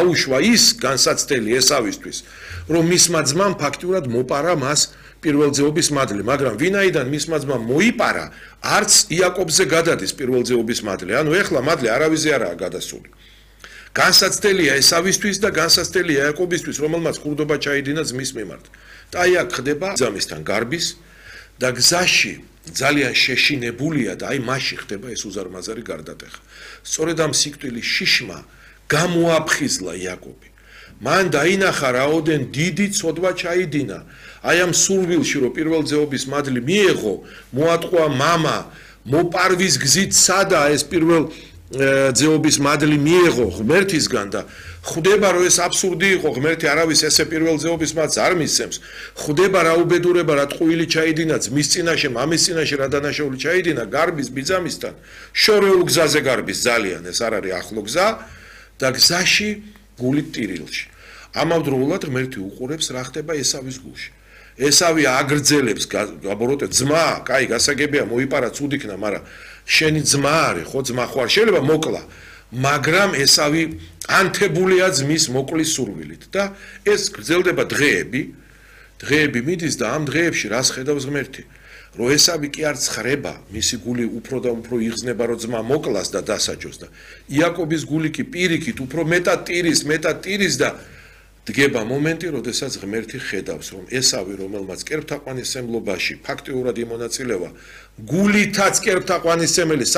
დაუშვა ის განსაცდელი ესავისთვის, რომ მისმა ძმამ ფაქტიურად მოპარა მას პირველძეობის მადლი, მაგრამ ვინაიდან მისმა ძმამ მოიპარა, არც იაკობზე გადადის პირველძეობის მადლი. ანუ ეხლა მადლი არავიზე არაა გადასული. განსაცდელია ესავისთვის და განსაცდელია იაკობისთვის, რომელმაც ხურდობა ჩაიდინა ძმის მიმართ. და აი აქ ხდება ძამისთან გარბის და გზაში ძალიან შეშინებულია და აი მასში ხდება ეს უზარმაზარი გარდატეხა. სწორედ ამ სიკვდილის შიშმა გამოაფხიზლა იაკობი. მან დაინახა რაოდენ დიდი ცოდვა ჩაიდინა. აი ამ სურვილში რომ პირველძეობის მადლი მიეღო, მოატყვა მამა, მოპარვის გზით სადა ეს პირველძეობის მადლი მიეღო ღმერთისგან და ხვდება რომ ეს აბსურდი იყო, ღმერთი არავის ესე პირველძეობის მადლს არ მისცემს. ხვდება რა უბედურება, რა ტყუილი ჩაიდინა ძმის წინაშე, მამის წინაშე რა დანაშაული ჩაიდინა გარბის ბიძამისთან. შორეულ გზაზე გარბის ძალიან, ეს არ არის ახლო გზა და გზაში გულით ტირილში. ამავდროულად ღმერთი უყურებს რა ხდება ესავის გულში. ესავი აგრძელებს გაბოროტე ძმა, კაი გასაგებია მოიპარა ცუდ იქნა, მაგრამ შენი ძმა არის, ხო ძმა ხო არ შეიძლება მოკლა, მაგრამ ესავი ანთებულია ძმის მოკლის სურვილით და ეს გრძელდება დღეები მიდის და ამ დღეებში რას ხედავს ღმერთი, რომ ესავი კი არ ცხრება, მისი გული უფრო და უფრო იღზნება რომ ძმა მოკლას და დასაჯოს და იაკობის გული კი პირიქით უფრო მეტად ტირის და დგება მომენტი, როდესაც ღმერთი ხედავს, რომ ესავი, რომელმაც კერპთაყვანისმცემლობაში ფაქტიურად იმონაწილევა, გულითაც კერპთაყვანისმცემელი